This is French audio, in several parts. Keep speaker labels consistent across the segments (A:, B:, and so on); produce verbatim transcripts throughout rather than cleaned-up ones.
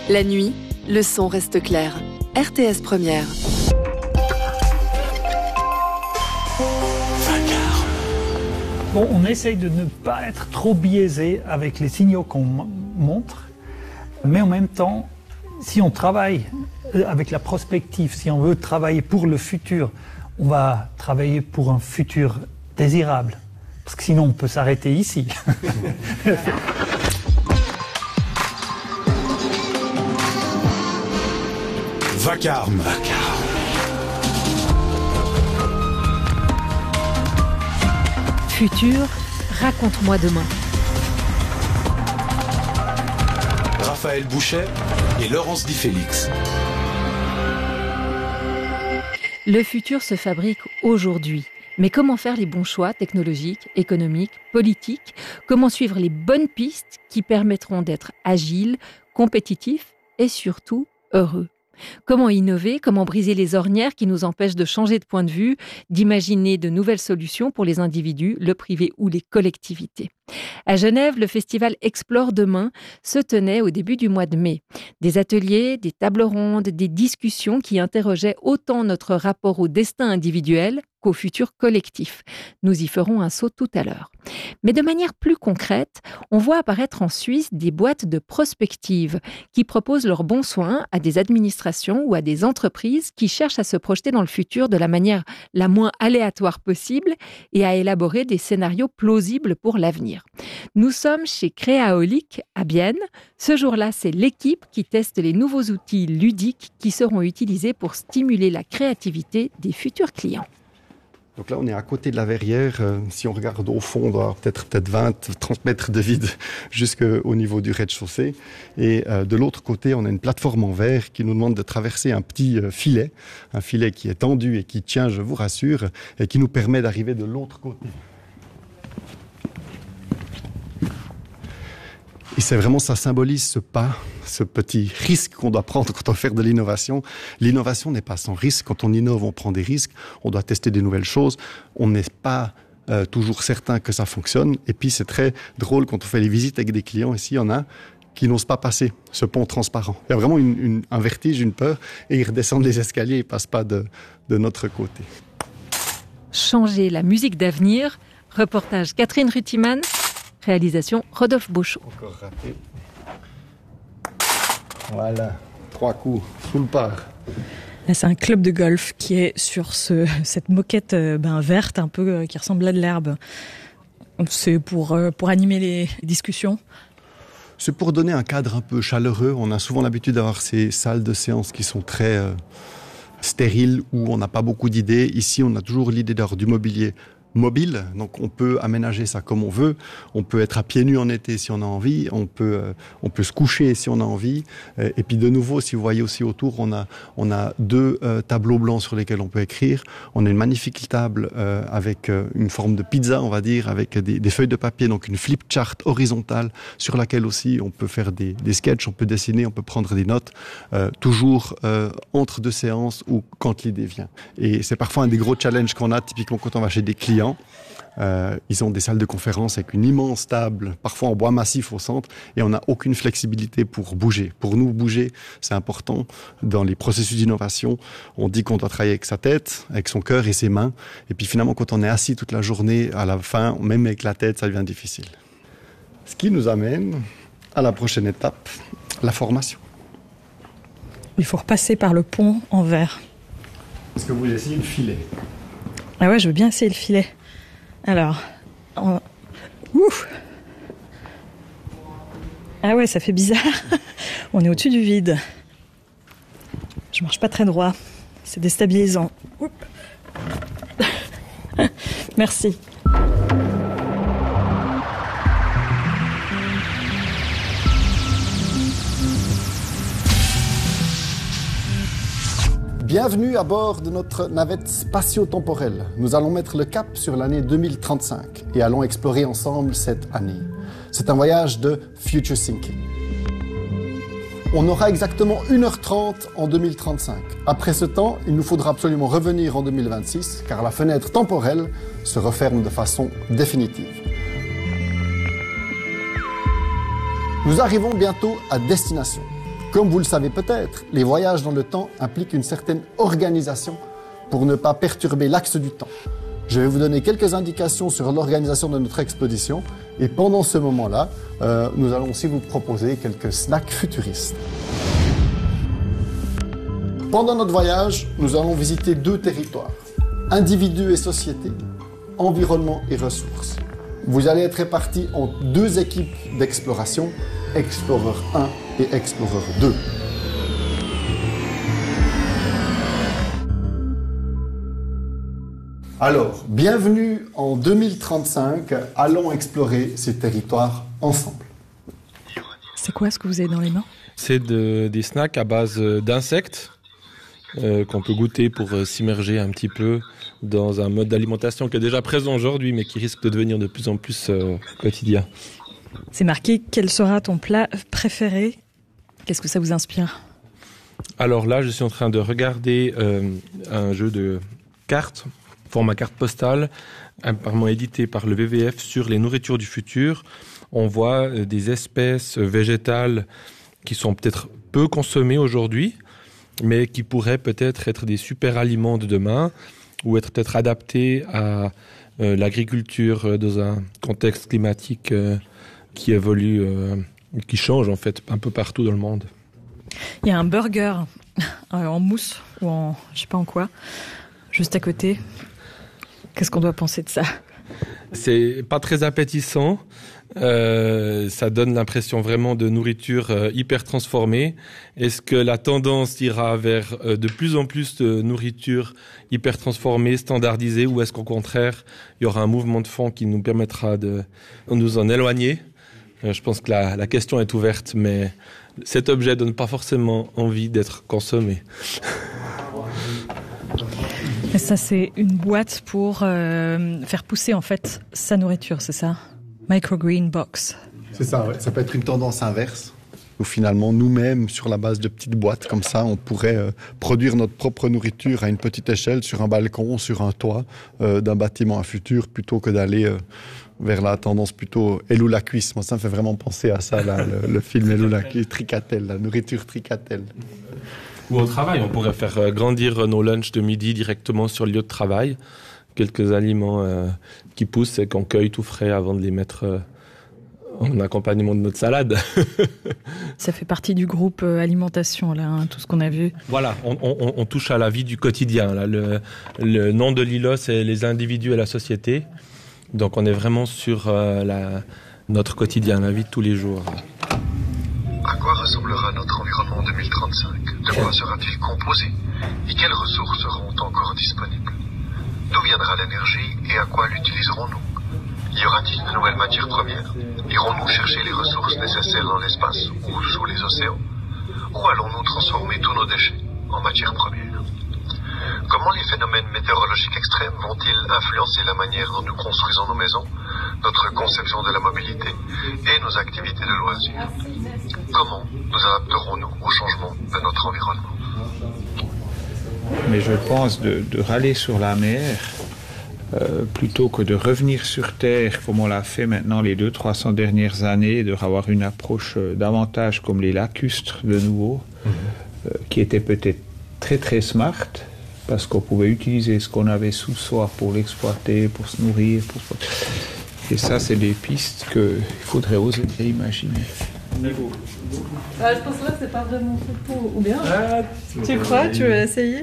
A: La nuit, le son reste clair. R T S Première.
B: Bon, on essaye de ne pas être trop biaisé avec les signaux qu'on m- montre, mais en même temps, si on travaille avec la prospective, si on veut travailler pour le futur, on va travailler pour un futur désirable, parce que sinon on peut s'arrêter ici.
C: Vacarme. Vacarme.
D: Futur, raconte-moi demain.
C: Raphaël Bouchet et Laurence Di Félix.
D: Le futur se fabrique aujourd'hui. Mais comment faire les bons choix technologiques, économiques, politiques ? Comment suivre les bonnes pistes qui permettront d'être agiles, compétitifs et surtout heureux ? Comment innover ? Comment briser les ornières qui nous empêchent de changer de point de vue, d'imaginer de nouvelles solutions pour les individus, le privé ou les collectivités ? À Genève, le festival Explore Demain se tenait au début du mois de mai. Des ateliers, des tables rondes, des discussions qui interrogeaient autant notre rapport au destin individuel qu'au futur collectif. Nous y ferons un saut tout à l'heure. Mais de manière plus concrète, on voit apparaître en Suisse des boîtes de prospective qui proposent leurs bons soins à des administrations ou à des entreprises qui cherchent à se projeter dans le futur de la manière la moins aléatoire possible et à élaborer des scénarios plausibles pour l'avenir. Nous sommes chez Créaolique à Bienne. Ce jour-là, c'est l'équipe qui teste les nouveaux outils ludiques qui seront utilisés pour stimuler la créativité des futurs clients.
E: Donc là, on est à côté de la verrière. Euh, si on regarde au fond, on doit avoir peut-être, peut-être vingt, trente mètres de vide jusqu'au niveau du rez-de-chaussée. Et euh, de l'autre côté, on a une plateforme en verre qui nous demande de traverser un petit euh, filet, un filet qui est tendu et qui tient, je vous rassure, et qui nous permet d'arriver de l'autre côté. Et c'est vraiment, ça symbolise ce pas, ce petit risque qu'on doit prendre quand on fait de l'innovation. L'innovation n'est pas sans risque. Quand on innove, on prend des risques. On doit tester des nouvelles choses. On n'est pas euh, toujours certain que ça fonctionne. Et puis, c'est très drôle quand on fait les visites avec des clients. Ici, il y en a qui n'osent pas passer ce pont transparent. Il y a vraiment une, une, un vertige, une peur. Et ils redescendent les escaliers et ne passent pas de, de notre côté.
D: Changer la musique d'avenir. Reportage Catherine Ruttimann. Réalisation Rodolphe Beauchot.
E: Encore raté. Voilà, trois coups, sous le par.
F: Là, c'est un club de golf qui est sur ce, cette moquette ben, verte, un peu qui ressemble à de l'herbe. C'est pour, pour animer les discussions.
E: C'est pour donner un cadre un peu chaleureux. On a souvent l'habitude d'avoir ces salles de séance qui sont très euh, stériles, où on n'a pas beaucoup d'idées. Ici, on a toujours l'idée d'avoir du mobilier mobile, donc on peut aménager ça comme on veut. On peut être à pieds nus en été si on a envie, on peut, euh, on peut se coucher si on a envie. Euh, et puis de nouveau, si vous voyez aussi autour, on a, on a deux euh, tableaux blancs sur lesquels on peut écrire. On a une magnifique table euh, avec euh, une forme de pizza, on va dire, avec des, des feuilles de papier, donc une flip chart horizontale sur laquelle aussi on peut faire des, des sketchs, on peut dessiner, on peut prendre des notes, euh, toujours euh, entre deux séances ou quand l'idée vient. Et c'est parfois un des gros challenges qu'on a, typiquement quand on va chez des clients. Euh, ils ont des salles de conférence avec une immense table, parfois en bois massif au centre, et on n'a aucune flexibilité pour bouger. Pour nous, bouger, c'est important. Dans les processus d'innovation, on dit qu'on doit travailler avec sa tête, avec son cœur et ses mains. Et puis finalement, quand on est assis toute la journée, à la fin, même avec la tête, ça devient difficile. Ce qui nous amène à la prochaine étape, la formation.
F: Il faut repasser par le pont en verre.
E: Est-ce que vous voulez essayer le filet ?
F: Ah ouais, je veux bien essayer le filet. Alors, on... Ouf. Ah ouais, ça fait bizarre. On est au-dessus du vide. Je marche pas très droit. C'est déstabilisant. Oups. Merci.
G: Bienvenue à bord de notre navette spatio-temporelle. Nous allons mettre le cap sur l'année deux mille trente-cinq et allons explorer ensemble cette année. C'est un voyage de future thinking. On aura exactement une heure trente en deux mille trente-cinq. Après ce temps, il nous faudra absolument revenir en deux mille vingt-six car la fenêtre temporelle se referme de façon définitive. Nous arrivons bientôt à destination. Comme vous le savez peut-être, les voyages dans le temps impliquent une certaine organisation pour ne pas perturber l'axe du temps. Je vais vous donner quelques indications sur l'organisation de notre expédition et pendant ce moment-là, euh, nous allons aussi vous proposer quelques snacks futuristes. Pendant notre voyage, nous allons visiter deux territoires, individus et société, environnement et ressources. Vous allez être répartis en deux équipes d'exploration, Explorer un et Explorer deux. Alors, bienvenue en deux mille trente-cinq, allons explorer ces territoires ensemble.
F: C'est quoi ce que vous avez dans les mains?
H: C'est de, des snacks à base d'insectes euh, qu'on peut goûter pour euh, s'immerger un petit peu dans un mode d'alimentation qui est déjà présent aujourd'hui mais qui risque de devenir de plus en plus euh, quotidien.
F: C'est marqué « Quel sera ton plat préféré ?» Qu'est-ce que ça vous inspire?
H: Alors là, je suis en train de regarder euh, un jeu de cartes, format carte postale, apparemment édité par le V V F sur les nourritures du futur. On voit euh, des espèces végétales qui sont peut-être peu consommées aujourd'hui, mais qui pourraient peut-être être des super aliments de demain ou être peut-être adaptées à euh, l'agriculture dans un contexte climatique euh, qui évolue, euh, qui change en fait un peu partout dans le monde.
F: Il y a un burger en mousse ou en je sais pas en quoi, juste à côté. Qu'est-ce qu'on doit penser de ça?
H: C'est pas très appétissant. Euh, ça donne l'impression vraiment de nourriture euh, hyper transformée. Est-ce que la tendance ira vers euh, de plus en plus de nourriture hyper transformée, standardisée, ou est-ce qu'au contraire, il y aura un mouvement de fond qui nous permettra de nous en éloigner? euh, Je pense que la, la question est ouverte, mais cet objet donne pas forcément envie d'être consommé.
F: Et ça, c'est une boîte pour euh, faire pousser en fait sa nourriture, c'est ça? Microgreen box.
G: C'est ça, ouais. Ça peut être une tendance inverse.
E: Où finalement, nous-mêmes, sur la base de petites boîtes comme ça, on pourrait euh, produire notre propre nourriture à une petite échelle, sur un balcon, sur un toit euh, d'un bâtiment à futur, plutôt que d'aller euh, vers la tendance plutôt Elou la cuisse. Moi, ça me fait vraiment penser à ça, là, le, le film Elou la cuisse, Tricatel, la nourriture Tricatel.
H: Ou au travail, on pourrait faire grandir nos lunchs de midi directement sur le lieu de travail. Quelques aliments euh, qui poussent et qu'on cueille tout frais avant de les mettre euh, en accompagnement de notre salade.
F: Ça fait partie du groupe euh, alimentation, là, hein, tout ce qu'on a vu.
H: Voilà, on, on, on touche à la vie du quotidien. Là. Le, le nom de l'I L O, c'est les individus et la société. Donc on est vraiment sur euh, la, notre quotidien, la vie de tous les jours.
I: À quoi ressemblera notre environnement en deux mille trente-cinq? De quoi sera-t-il composé? Et quelles ressources seront encore disponibles? D'où viendra l'énergie et à quoi l'utiliserons-nous? Y aura-t-il de nouvelles matières premières? Irons-nous chercher les ressources nécessaires dans l'espace ou sous les océans? Ou allons-nous transformer tous nos déchets en matières premières? Comment les phénomènes météorologiques extrêmes vont-ils influencer la manière dont nous construisons nos maisons, notre conception de la mobilité et nos activités de loisirs? Comment nous adapterons-nous au changement de notre environnement?
J: Mais je pense de, de râler sur la mer euh, plutôt que de revenir sur Terre comme on l'a fait maintenant les deux trois cents dernières années, de avoir une approche euh, davantage comme les lacustres de nouveau, mmh. euh, qui était peut-être très très smart parce qu'on pouvait utiliser ce qu'on avait sous soi pour l'exploiter, pour se nourrir. Pour... Et ça, c'est des pistes qu'il faudrait oser imaginer.
K: Ah, je pense que là, c'est pas vraiment fait pour. Ou bien ah, tu crois? Tu veux essayer?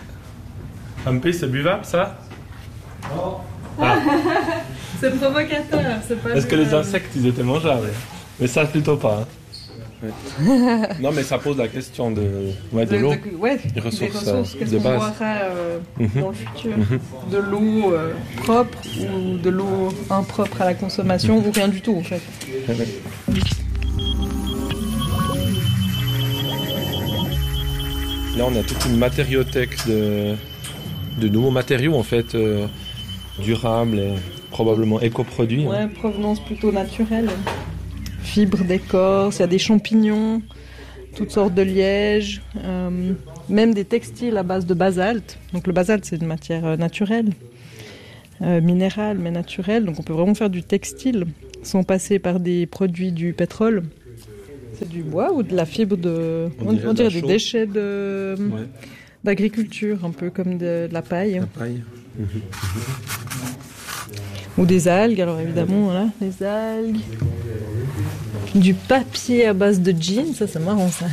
H: Un peu, c'est buvable, ça?
K: Non. Ah. C'est provocateur, c'est pas.
H: Est-ce que les insectes, ils étaient mangeables? Mais ça, plutôt pas. Hein. Ouais. Non, mais ça pose la question de, ouais, de, de l'eau,
K: de, ouais,
H: des ressources,
K: des ressources
H: euh,
K: qu'est-ce
H: de
K: qu'on
H: base.
K: boira euh, mm-hmm. dans le futur.
H: Mm-hmm.
K: De l'eau euh, propre ou de l'eau impropre à la consommation mm-hmm. ou rien du tout, en fait.
H: Là, on a toute une matériothèque de, de nouveaux matériaux, en fait, euh, durables et probablement éco-produits.
K: Ouais,
H: hein.
K: Provenance plutôt naturelle. Fibres d'écorce, il y a des champignons, toutes sortes de lièges, euh, même des textiles à base de basalte. Donc le basalte, c'est une matière naturelle, euh, minérale, mais naturelle. Donc on peut vraiment faire du textile sans passer par des produits du pétrole. C'est du bois ou de la fibre de...
H: On
K: On,
H: dirait
K: on dirait
H: de la
K: des
H: chaux.
K: déchets de...
H: Ouais.
K: d'agriculture, un peu comme de, de la paille.
H: La paille.
K: Ou des algues, alors évidemment, voilà, des algues. Du papier à base de jeans, ça c'est marrant ça.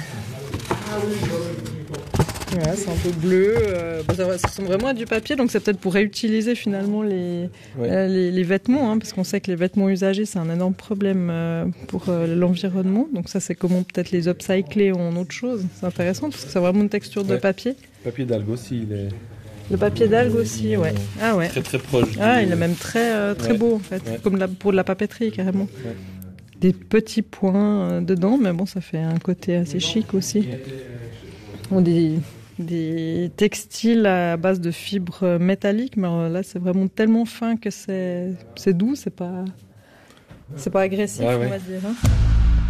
K: Voilà, c'est un peu bleu, euh, bah, ça, ça ressemble vraiment à du papier, donc c'est peut-être pour réutiliser finalement les,
H: Ouais.
K: euh, les, les vêtements, hein, parce qu'on sait que les vêtements usagés c'est un énorme problème euh, pour euh, l'environnement, donc ça c'est comment peut-être les upcycler en autre chose, c'est intéressant parce que c'est vraiment une texture de
H: Ouais.
K: papier.
H: Le papier d'algue aussi, il est
K: Le papier d'algue aussi, ouais. Ah ouais.
H: très très proche.
K: Ah,
H: du-
K: il est même très, euh, très
H: Ouais.
K: beau en fait,
H: Ouais.
K: comme la, pour de la papeterie carrément.
H: Ouais.
K: Des petits points euh, dedans, mais bon, ça fait un côté assez chic aussi. Bon, des, des textiles à base de fibres métalliques, mais alors là, c'est vraiment tellement fin que c'est, c'est doux, c'est pas, c'est pas agressif,
H: Ouais,
K: on
H: ouais.
K: va dire. Hein.